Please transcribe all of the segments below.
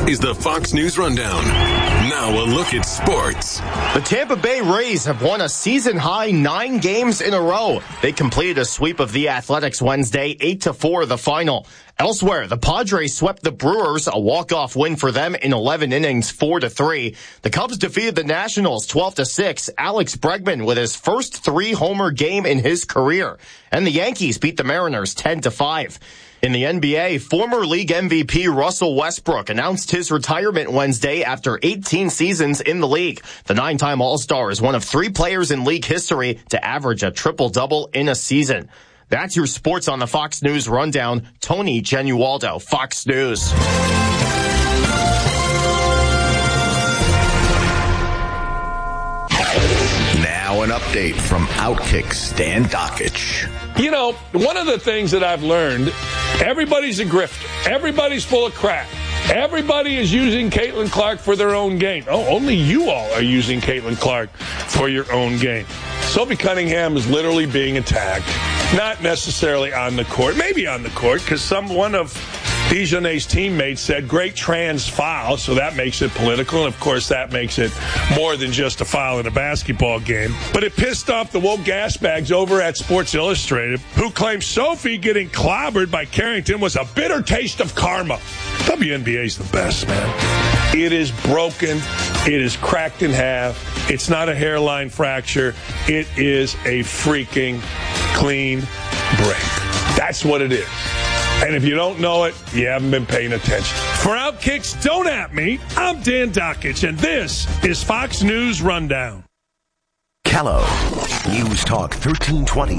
is the Fox News Rundown. Now a look at sports. The Tampa Bay Rays have won a season-high 9 games in a row. They completed a sweep of the Athletics Wednesday, 8-4 the final. Elsewhere, the Padres swept the Brewers, a walk-off win for them in 11 innings, 4-3. The Cubs defeated the Nationals 12-6. Alex Bregman with his first 3-homer game in his career. And the Yankees beat the Mariners 10-5. In the NBA, former league MVP Russell Westbrook announced his retirement Wednesday after 18 seasons in the league. The 9-time All-Star is one of 3 players in league history to average a triple-double in a season. That's your sports on the Fox News Rundown. Tony Genualdo, Fox News. Now an update from Outkick Stan Dakich. You know, one of the things that I've learned, everybody's a grifter. Everybody's full of crap. Everybody is using Caitlin Clark for their own gain. Oh, only you all are using Caitlin Clark for your own gain. Sophie Cunningham is literally being attacked. Not necessarily on the court. Maybe on the court, because one of Dijonay's teammates said, great trans foul, so that makes it political, and of course that makes it more than just a foul in a basketball game. But it pissed off the woke gasbags over at Sports Illustrated, who claimed Sophie getting clobbered by Carrington was a bitter taste of karma. WNBA's the best, man. It is broken. It is cracked in half. It's not a hairline fracture. It is a freaking clean break. That's what it is. And if you don't know it, you haven't been paying attention. For Outkicks, don't at me. I'm Dan Dakich, and this is Fox News Rundown. Kello. News Talk 1320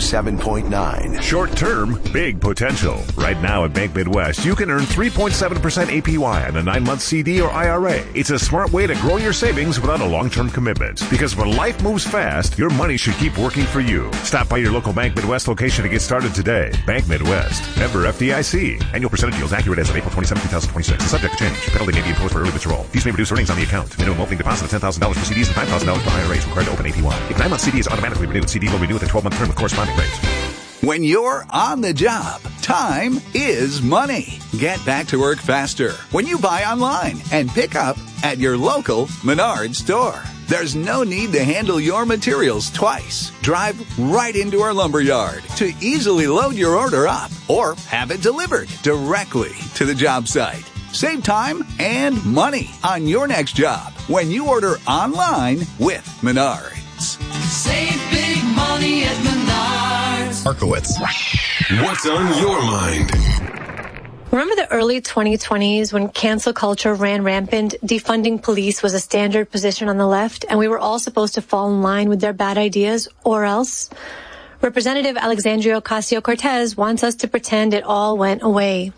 107.9. Short term, big potential. Right now at Bank Midwest, you can earn 3.7% APY on a 9-month CD or IRA. It's a smart way to grow your savings without a long-term commitment. Because when life moves fast, your money should keep working for you. Stop by your local Bank Midwest location to get started today. Bank Midwest. Member FDIC. Annual percentage yields accurate as of April 27, 2026. Subject to change. Penalty may be imposed for early withdrawal. These may reduce earnings on the account. Minimum opening deposit of $10,000 for CDs and $5,000 for IRAs required to open APY. If 9-month CD is automatically renewed, CD will renew with a 12-month term with corresponding rates. When you're on the job, time is money. Get back to work faster when you buy online and pick up at your local Menards store. There's no need to handle your materials twice. Drive right into our lumberyard to easily load your order up or have it delivered directly to the job site. Save time and money on your next job when you order online with Menards. Save big money at Menards. Markowitz. What's on your mind? Remember the early 2020s when cancel culture ran rampant, defunding police was a standard position on the left, and we were all supposed to fall in line with their bad ideas, or else? Representative Alexandria Ocasio-Cortez wants us to pretend it all went away.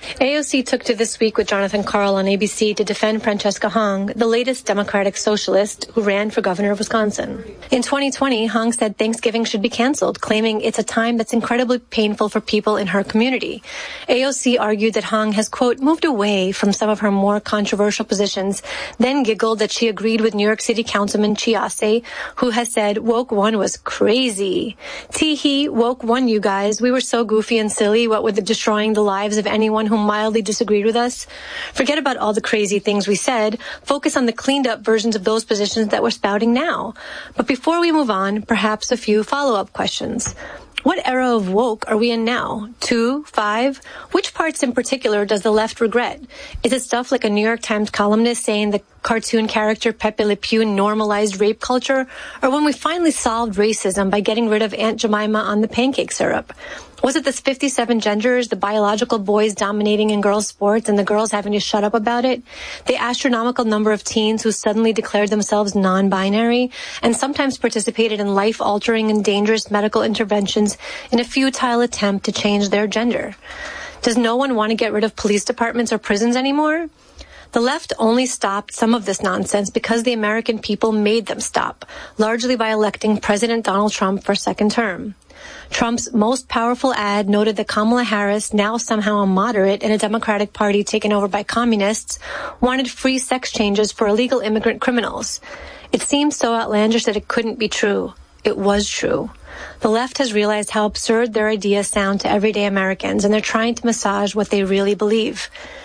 AOC took to This Week with Jonathan Karl on ABC to defend Francesca Hong, the latest Democratic socialist who ran for governor of Wisconsin. In 2020, Hong said Thanksgiving should be canceled, claiming it's a time that's incredibly painful for people in her community. AOC argued that Hong has, quote, moved away from some of her more controversial positions, then giggled that she agreed with New York City Councilman Chiase, who has said Woke One was crazy. Tee-hee, Woke One, you guys. We were so goofy and silly, what with destroying the lives of anyone who mildly disagreed with us. Forget about all the crazy things we said. Focus on the cleaned up versions of those positions that we're spouting now. But before we move on, perhaps a few follow-up questions. What era of woke are we in now? 2, 5? Which parts in particular does the left regret? Is it stuff like a New York Times columnist saying the cartoon character Pepe Le Pew normalized rape culture? Or when we finally solved racism by getting rid of Aunt Jemima on the pancake syrup? Was it the 57 genders, the biological boys dominating in girls' sports and the girls having to shut up about it? The astronomical number of teens who suddenly declared themselves non-binary and sometimes participated in life-altering and dangerous medical interventions in a futile attempt to change their gender? Does no one want to get rid of police departments or prisons anymore? The left only stopped some of this nonsense because the American people made them stop, largely by electing President Donald Trump for a second term. Trump's most powerful ad noted that Kamala Harris, now somehow a moderate in a Democratic Party taken over by communists, wanted free sex changes for illegal immigrant criminals. It seemed so outlandish that it couldn't be true. It was true. The left has realized how absurd their ideas sound to everyday Americans, and they're trying to massage what they really believe.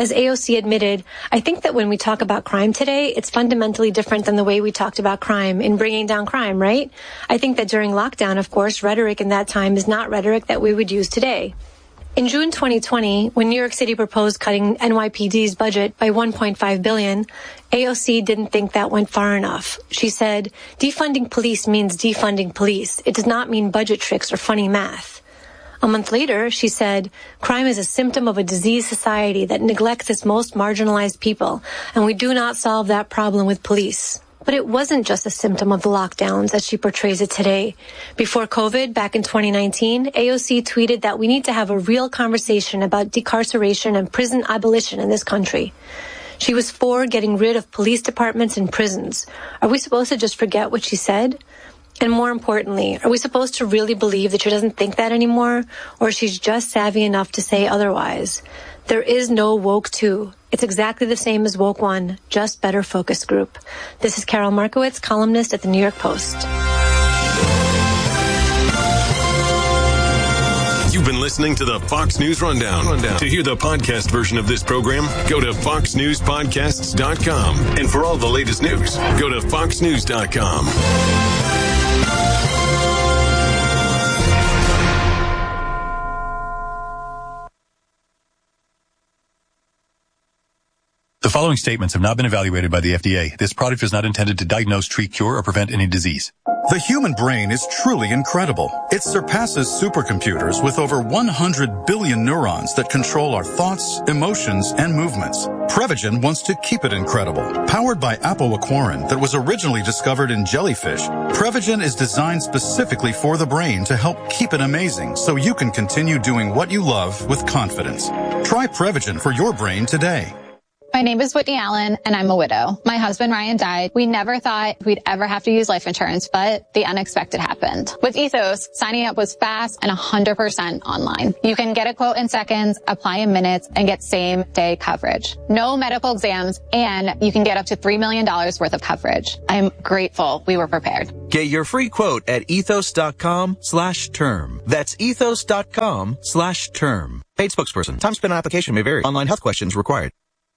As AOC admitted, I think that when we talk about crime today, it's fundamentally different than the way we talked about crime in bringing down crime, right? I think that during lockdown, of course, rhetoric in that time is not rhetoric that we would use today. In June 2020, when New York City proposed cutting NYPD's budget by $1.5 billion, AOC didn't think that went far enough. She said, defunding police means defunding police. It does not mean budget tricks or funny math. A month later, she said, crime is a symptom of a diseased society that neglects its most marginalized people, and we do not solve that problem with police. But it wasn't just a symptom of the lockdowns as she portrays it today. Before COVID, back in 2019, AOC tweeted that we need to have a real conversation about decarceration and prison abolition in this country. She was for getting rid of police departments and prisons. Are we supposed to just forget what she said? And more importantly, are we supposed to really believe that she doesn't think that anymore, or she's just savvy enough to say otherwise? There is no woke 2. It's exactly the same as woke 1, just better focus group. This is Carol Markowitz, columnist at the New York Post. You've been listening to the Fox News Rundown. To hear the podcast version of this program, go to foxnewspodcasts.com. And for all the latest news, go to foxnews.com. The following statements have not been evaluated by the FDA. This product is not intended to diagnose, treat, cure, or prevent any disease. The human brain is truly incredible. It surpasses supercomputers with over 100 billion neurons that control our thoughts, emotions, and movements. Prevagen wants to keep it incredible. Powered by apoaquarin that was originally discovered in jellyfish, Prevagen is designed specifically for the brain to help keep it amazing so you can continue doing what you love with confidence. Try Prevagen for your brain today. My name is Whitney Allen, and I'm a widow. My husband, Ryan, died. We never thought we'd ever have to use life insurance, but the unexpected happened. With Ethos, signing up was fast and 100% online. You can get a quote in seconds, apply in minutes, and get same-day coverage. No medical exams, and you can get up to $3 million worth of coverage. I'm grateful we were prepared. Get your free quote at ethos.com/term. That's ethos.com/term. Paid spokesperson. Time spent on application may vary. Online health questions required.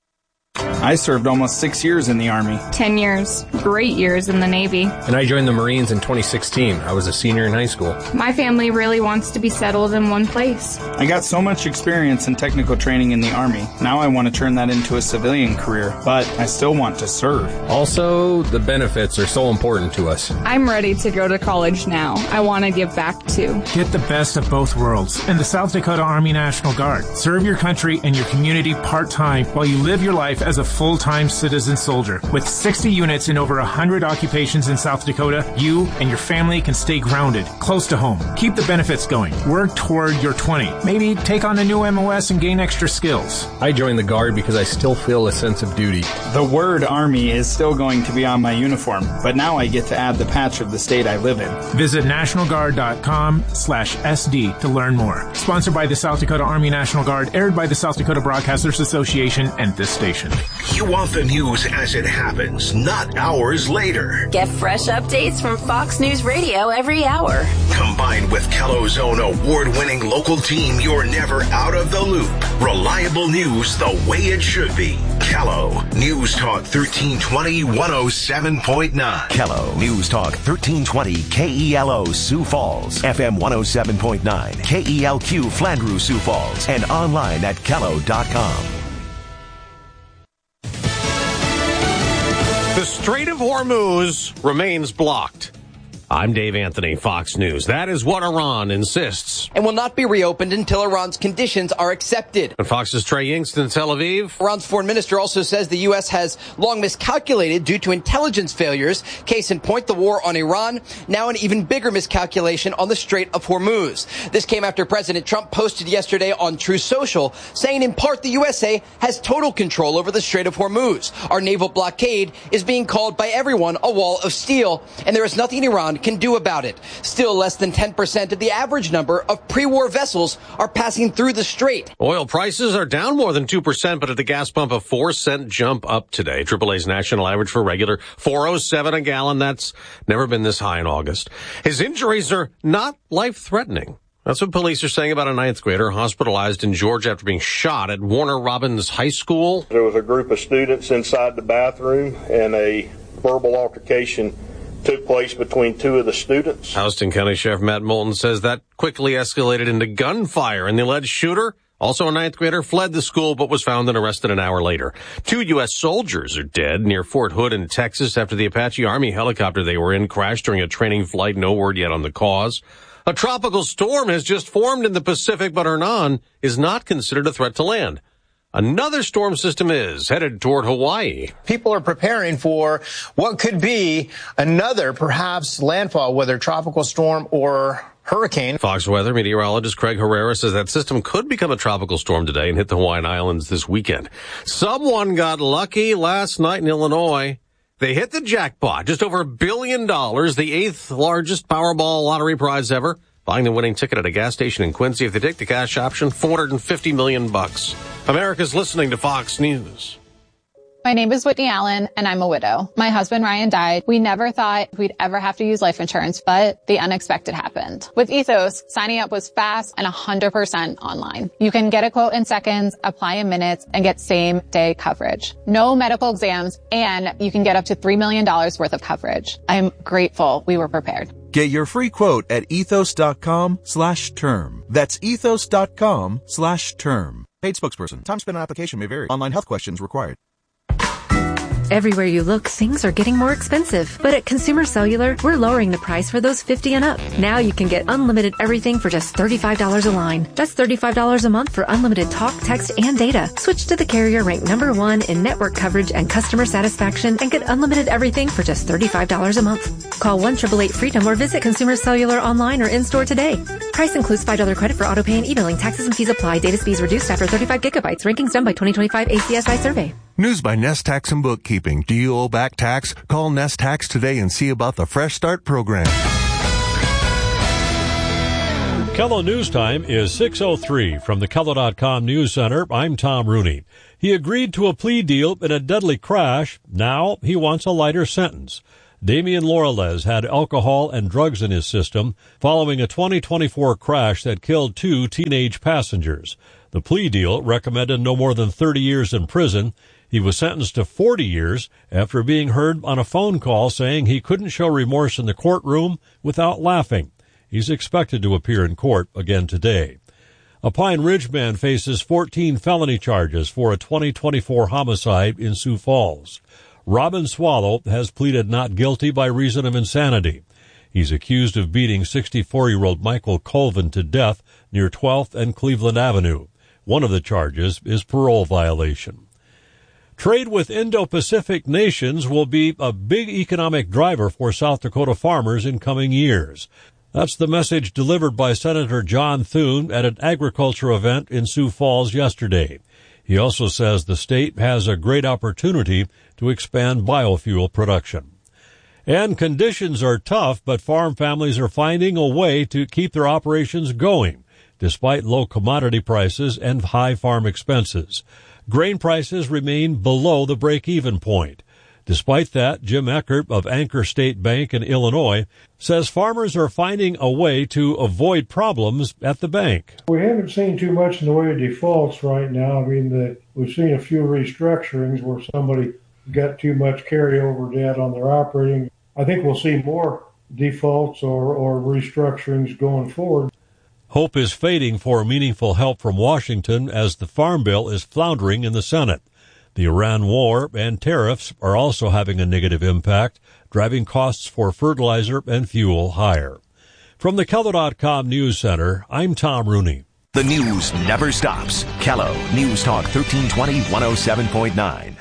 I served almost 6 years in the Army. 10 years. Great years in the Navy. And I joined the Marines in 2016. I was a senior in high school. My family really wants to be settled in one place. I got so much experience and technical training in the Army. Now I want to turn that into a civilian career, but I still want to serve. Also, the benefits are so important to us. I'm ready to go to college now. I want to give back too. Get the best of both worlds in the South Dakota Army National Guard. Serve your country and your community part-time while you live your life as a full-time citizen soldier. With 60 units in over 100 occupations in South Dakota, you and your family can stay grounded, close to home. Keep the benefits going. Work toward your 20. Maybe take on a new MOS and gain extra skills. I joined the Guard because I still feel a sense of duty. The word Army is still going to be on my uniform, but now I get to add the patch of the state I live in. Visit nationalguard.com/SD to learn more. Sponsored by the South Dakota Army National Guard, aired by the South Dakota Broadcasters Association and this station. You want the news as it happens, not hours later. Get fresh updates from Fox News Radio every hour. Combined with Kello's own award-winning local team, you're never out of the loop. Reliable news the way it should be. Kello News Talk 1320 107.9. Kello News Talk 1320 KELO Sioux Falls, FM 107.9, KELQ Flandreau Sioux Falls, and online at kello.com. The Strait of Hormuz remains blocked. I'm Dave Anthony, Fox News. That is what Iran insists. And will not be reopened until Iran's conditions are accepted. And Fox's Trey Yingst in Tel Aviv. Iran's foreign minister also says the U.S. has long miscalculated due to intelligence failures. Case in point, the war on Iran. Now an even bigger miscalculation on the Strait of Hormuz. This came after President Trump posted yesterday on Truth Social, saying in part the USA has total control over the Strait of Hormuz. Our naval blockade is being called by everyone a wall of steel, and there is nothing Iran can do about it. Still, less than 10% of the average number of pre-war vessels are passing through the strait. Oil prices are down more than 2%, but at the gas pump, a 4-cent jump up today. AAA's national average for regular $4.07 a gallon. That's never been this high in August. His injuries are not life-threatening. That's what police are saying about a ninth grader hospitalized in Georgia after being shot at Warner Robins High School. There was a group of students inside the bathroom, and a verbal altercation took place between two of the students. Houston County Sheriff Matt Moulton says that quickly escalated into gunfire, and the alleged shooter, also a ninth grader, fled the school but was found and arrested an hour later. 2 U.S. soldiers are dead near Fort Hood in Texas after the Apache Army helicopter they were in crashed during a training flight. No word yet on the cause. A tropical storm has just formed in the Pacific, but Hernan is not considered a threat to land. Another storm system is headed toward Hawaii. People are preparing for what could be another, perhaps, landfall, whether tropical storm or hurricane. Fox Weather meteorologist Craig Herrera says that system could become a tropical storm today and hit the Hawaiian Islands this weekend. Someone got lucky last night in Illinois. They hit the jackpot, just over $1 billion, the 8th largest Powerball lottery prize ever. Buying the winning ticket at a gas station in Quincy, if they take the cash option, $450 million. America's listening to Fox News. My name is Whitney Allen, and I'm a widow. My husband, Ryan, died. We never thought we'd ever have to use life insurance, but the unexpected happened. With Ethos, signing up was fast and 100% online. You can get a quote in seconds, apply in minutes, and get same-day coverage. No medical exams, and you can get up to $3 million worth of coverage. I'm grateful we were prepared. Get your free quote at ethos.com/term. That's ethos.com/term. Paid spokesperson. Time spent on application may vary. Online health questions required. Everywhere you look, things are getting more expensive. But at Consumer Cellular, we're lowering the price for those 50 and up. Now you can get unlimited everything for just $35 a line. That's $35 a month for unlimited talk, text, and data. Switch to the carrier ranked #1 in network coverage and customer satisfaction and get unlimited everything for just $35 a month. Call 1-888-FREEDOM or visit Consumer Cellular online or in-store today. Price includes $5 credit for autopay and e-billing. Taxes and fees apply. Data speeds reduced after 35 gigabytes. Rankings done by 2025 ACSI survey. News by Nest Tax and Bookkeeping. Do you owe back tax? Call Nest Tax today and see about the Fresh Start program. KELO News Time is 6:03 from the KELO.com News Center. I'm Tom Rooney. He agreed to a plea deal in a deadly crash. Now he wants a lighter sentence. Damian Lorelez had alcohol and drugs in his system following a 2024 crash that killed 2 teenage passengers. The plea deal recommended no more than 30 years in prison. He was sentenced to 40 years after being heard on a phone call saying he couldn't show remorse in the courtroom without laughing. He's expected to appear in court again today. A Pine Ridge man faces 14 felony charges for a 2024 homicide in Sioux Falls. Robin Swallow has pleaded not guilty by reason of insanity. He's accused of beating 64-year-old Michael Colvin to death near 12th and Cleveland Avenue. One of the charges is parole violation. Trade with Indo-Pacific nations will be a big economic driver for South Dakota farmers in coming years. That's the message delivered by Senator John Thune at an agriculture event in Sioux Falls yesterday. He also says the state has a great opportunity to expand biofuel production. And conditions are tough, but farm families are finding a way to keep their operations going, despite low commodity prices and high farm expenses. Grain prices remain below the break-even point. Despite that, Jim Eckert of Anchor State Bank in Illinois says farmers are finding a way to avoid problems at the bank. We haven't seen too much in the way of defaults right now. I mean, we've seen a few restructurings where somebody got too much carryover debt on their operating. I think we'll see more defaults or restructurings going forward. Hope is fading for meaningful help from Washington as the Farm Bill is floundering in the Senate. The Iran war and tariffs are also having a negative impact, driving costs for fertilizer and fuel higher. From the KELO.com News Center, I'm Tom Rooney. The news never stops. KELO News Talk 1320 107.9.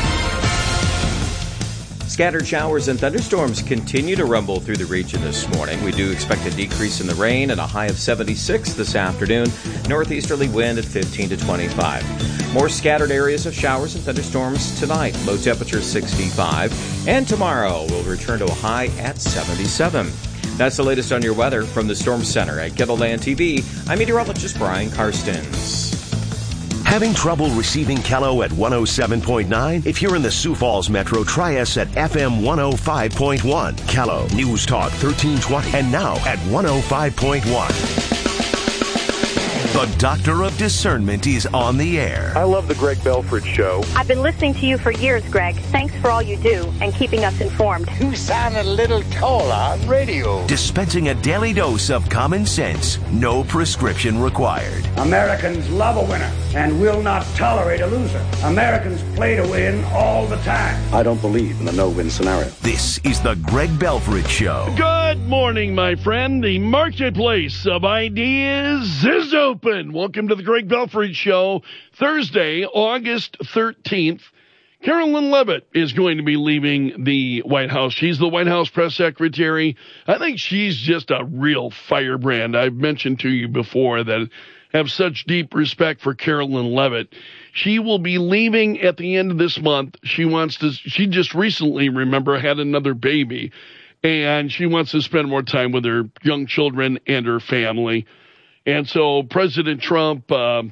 Scattered showers and thunderstorms continue to rumble through the region this morning. We do expect a decrease in the rain and a high of 76 this afternoon. Northeasterly wind at 15 to 25. More scattered areas of showers and thunderstorms tonight. Low temperature 65. And tomorrow we'll return to a high at 77. That's the latest on your weather from the Storm Center at KELOLAND TV. I'm meteorologist Brian Karstens. Having trouble receiving KELO at 107.9? If you're in the Sioux Falls Metro, try us at FM 105.1. KELO News Talk 1320 and now at 105.1. The Doctor of Discernment is on the air. I love the Greg Belford Show. I've been listening to you for years, Greg. Thanks for all you do and keeping us informed. You sound a little tall on radio. Dispensing a daily dose of common sense. No prescription required. Americans love a winner and will not tolerate a loser. Americans play to win all the time. I don't believe in the no-win scenario. This is the Greg Belford Show. Good morning, my friend. The marketplace of ideas is open. Welcome to the Greg Belford Show. Thursday, August 13th. Carolyn Leavitt is going to be leaving the White House. She's the White House press secretary. I think she's just a real firebrand. I've mentioned to you before that I have such deep respect for Carolyn Leavitt. She will be leaving at the end of this month. She just recently, remember, had another baby, and she wants to spend more time with her young children and her family. And so President Trump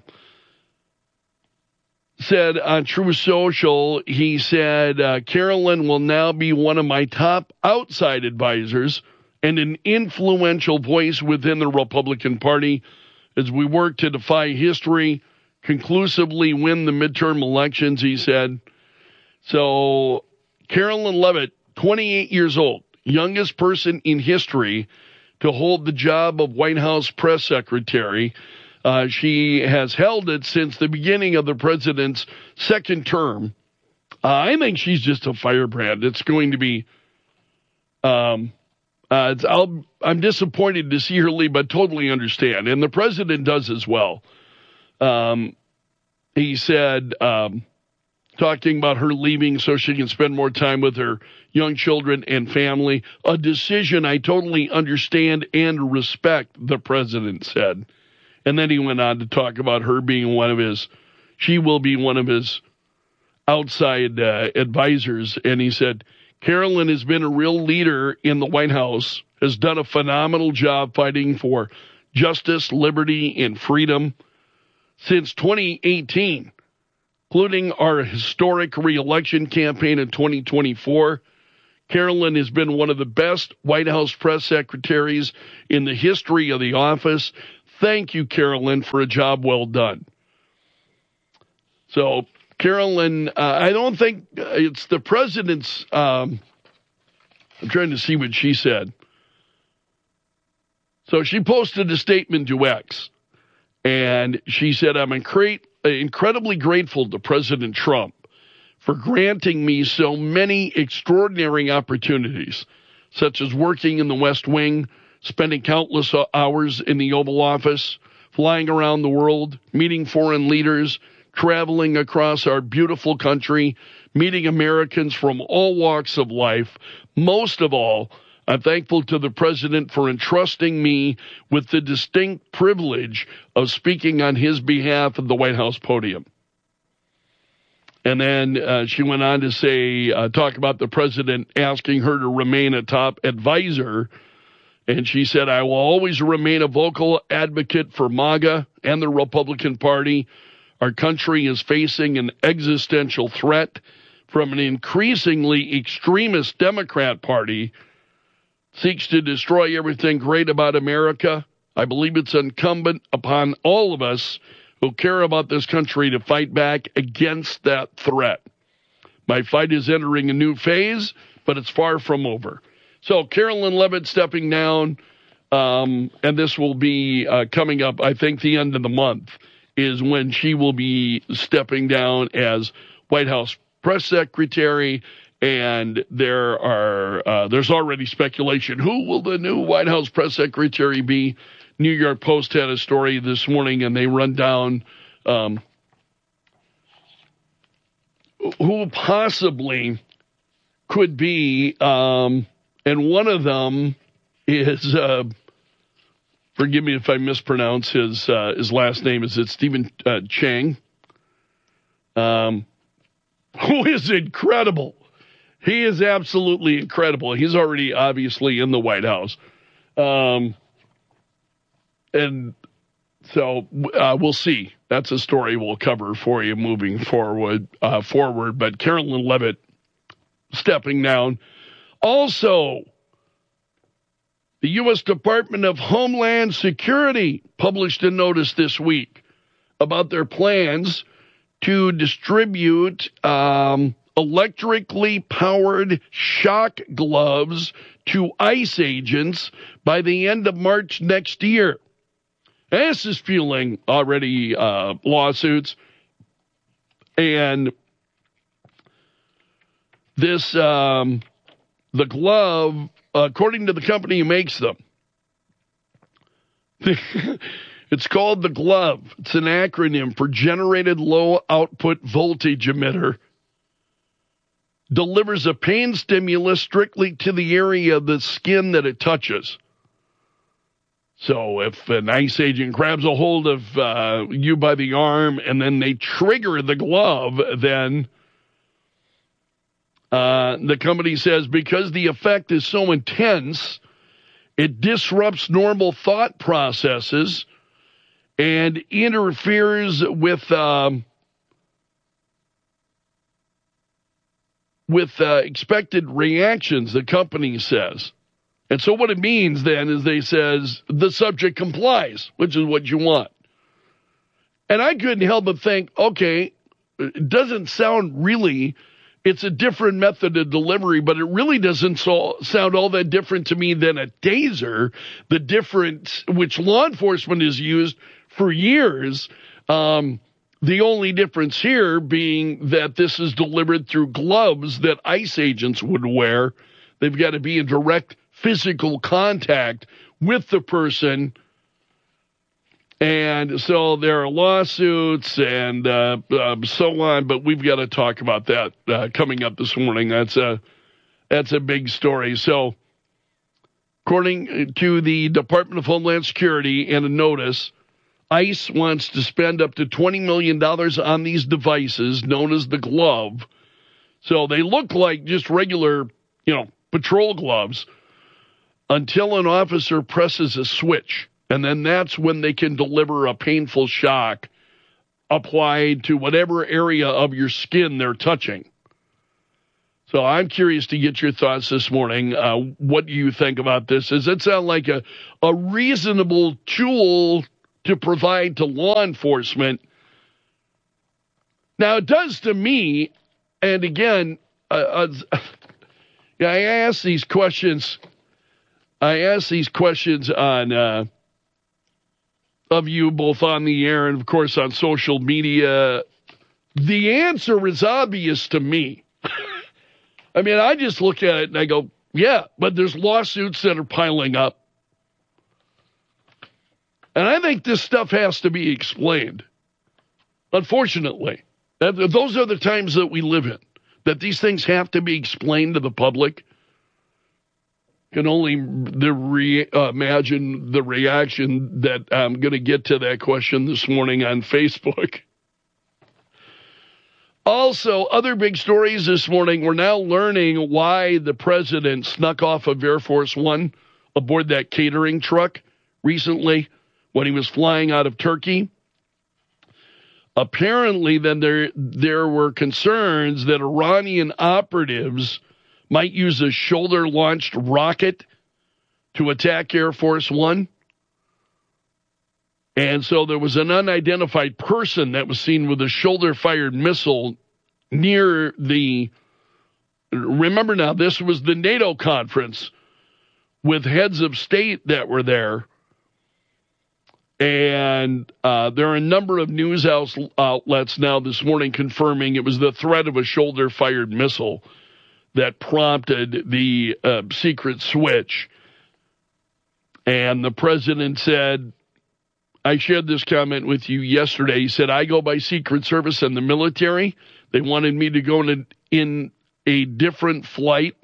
said on Truth Social, he said, Carolyn will now be one of my top outside advisors and an influential voice within the Republican Party as we work to defy history, conclusively win the midterm elections, he said. So Carolyn Leavitt, 28 years old, youngest person in history to hold the job of White House press secretary. She has held it since the beginning of the president's second term. I think she's just a firebrand. It's going to be, I'm disappointed to see her leave, but totally understand. And the president does as well. He said, talking about her leaving so she can spend more time with her young children and family, a decision I totally understand and respect, the president said. And then he went on to talk about her being she will be one of his outside advisors. And he said, Carolyn has been a real leader in the White House, has done a phenomenal job fighting for justice, liberty, and freedom since 2018, including our historic re-election campaign in 2024. Carolyn has been one of the best White House press secretaries in the history of the office. Thank you, Carolyn, for a job well done. So, Carolyn, I don't think it's the president's, I'm trying to see what she said. So she posted a statement to X, and she said, I'm incredibly grateful to President Trump for granting me so many extraordinary opportunities, such as working in the West Wing, spending countless hours in the Oval Office, flying around the world, meeting foreign leaders, traveling across our beautiful country, meeting Americans from all walks of life. Most of all, I'm thankful to the president for entrusting me with the distinct privilege of speaking on his behalf at the White House podium. And then she went on to say, talk about the president asking her to remain a top advisor. And she said, I will always remain a vocal advocate for MAGA and the Republican Party. Our country is facing an existential threat from an increasingly extremist Democrat Party seeks to destroy everything great about America. I believe it's incumbent upon all of us who care about this country to fight back against that threat. My fight is entering a new phase, but it's far from over. So Carolyn Leavitt stepping down, and this will be coming up, I think, the end of the month is when she will be stepping down as White House press secretary. And there's already speculation. Who will the new White House press secretary be? New York Post had a story this morning, and they run down who possibly could be. And one of them is, forgive me if I mispronounce his last name. Is it Stephen Chang? Who is incredible. He is absolutely incredible. He's already obviously in the White House. And so we'll see. That's a story we'll cover for you moving forward. But Carolyn Leavitt stepping down. Also, The U.S. Department of Homeland Security published a notice this week about their plans to distribute electrically powered shock gloves to ICE agents by the end of March next year. This is fueling already lawsuits. And this, the glove, according to the company who makes them, it's called the glove. It's an acronym for Generated Low Output Voltage Emitter. Delivers a pain stimulus strictly to the area of the skin that it touches. So if an ICE agent grabs a hold of you by the arm and then they trigger the glove, then the company says because the effect is so intense, it disrupts normal thought processes and interferes with expected reactions, the company says. And so what it means then is they says the subject complies, which is what you want. And I couldn't help but think, okay, it doesn't sound really, it's a different method of delivery, but it really doesn't sound all that different to me than a taser, the difference which law enforcement has used for years. The only difference here being that this is delivered through gloves that ICE agents would wear. They've got to be in direct physical contact with the person. And so there are lawsuits and so on, but we've got to talk about that coming up this morning. That's a big story. So according to the Department of Homeland Security and a notice, ICE wants to spend up to $20 million on these devices known as the glove. So they look like just regular, patrol gloves until an officer presses a switch. And then that's when they can deliver a painful shock applied to whatever area of your skin they're touching. So I'm curious to get your thoughts this morning. What do you think about this? Does it sound like a reasonable tool to provide to law enforcement? Now, it does to me, and again, I ask these questions on of you both on the air and, of course, on social media. The answer is obvious to me. I mean, I just look at it and I go, yeah, but there's lawsuits that are piling up. And I think this stuff has to be explained. Unfortunately, those are the times that we live in, that these things have to be explained to the public. Can only imagine the reaction that I'm going to get to that question this morning on Facebook. Also, other big stories this morning. We're now learning why the president snuck off of Air Force One aboard that catering truck recently when he was flying out of Turkey. Apparently, then there were concerns that Iranian operatives might use a shoulder-launched rocket to attack Air Force One. And so there was an unidentified person that was seen with a shoulder-fired missile near the... Remember now, this was the NATO conference with heads of state that were there. And there are a number of news outlets now this morning confirming it was the threat of a shoulder-fired missile that prompted the secret switch. And the president said, I shared this comment with you yesterday. He said, I go by Secret Service and the military. They wanted me to go in a different flight,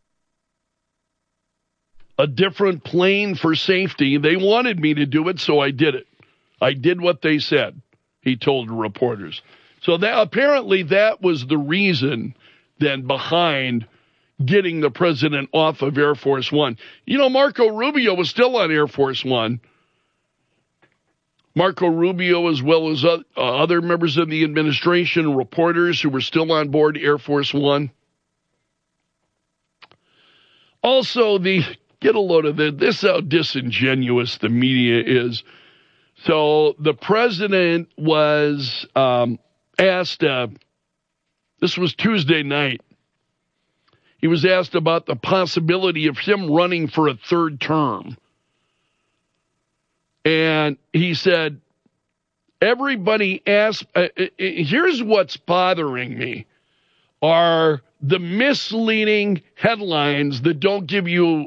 a different plane for safety. They wanted me to do it, so I did it. I did what they said, he told reporters. So apparently that was the reason then behind getting the president off of Air Force One. You know, Marco Rubio was still on Air Force One. Marco Rubio, as well as other members of the administration, reporters who were still on board Air Force One. Also, the Get a load of this. This is how disingenuous the media is. So the president was asked, this was Tuesday night, he was asked about the possibility of him running for a third term. And he said, everybody asks, here's what's bothering me, are the misleading headlines that don't give you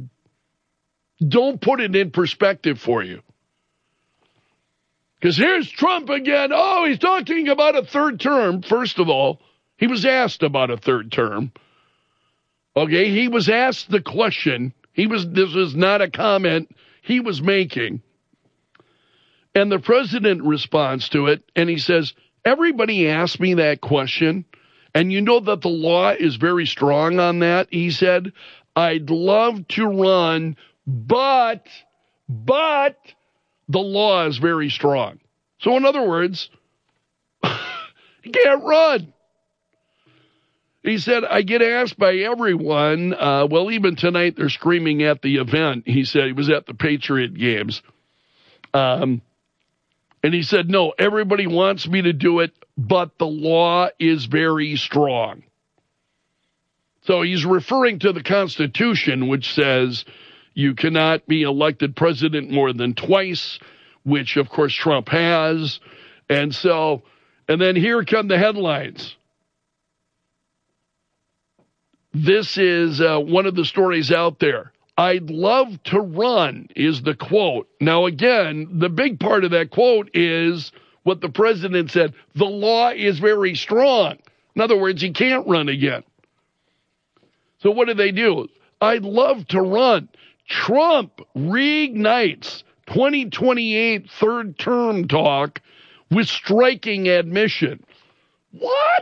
don't put it in perspective for you. Because here's Trump again. Oh, he's talking about a third term. First of all, he was asked about a third term. Okay, he was asked the question. This was not a comment he was making. And the president responds to it, and he says, everybody asked me that question, and you know that the law is very strong on that. He said, I'd love to run, but the law is very strong. So in other words, he can't run. He said, I get asked by everyone, well, even tonight they're screaming at the event. He said he was at the Patriot games. And he said, no, everybody wants me to do it, but the law is very strong. So he's referring to the Constitution, which says you cannot be elected president more than twice, which, of course, Trump has. And then here come the headlines. This is one of the stories out there. I'd love to run is the quote. Now, again, the big part of that quote is what the president said. The law is very strong. In other words, he can't run again. So what do? I'd love to run. Trump reignites 2028 third term talk with striking admission. What?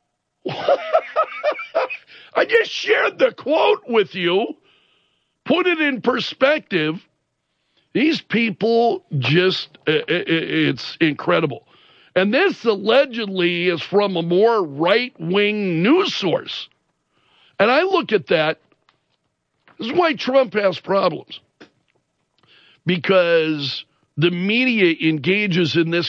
I just shared the quote with you. Put it in perspective. These people it's incredible. And this allegedly is from a more right-wing news source. And I look at that. This is why Trump has problems. Because the media engages in this